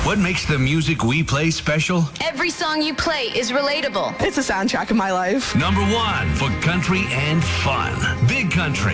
What makes the music we play special? Every song you play is relatable. It's a soundtrack of my life. Number one for country and fun. Big Country.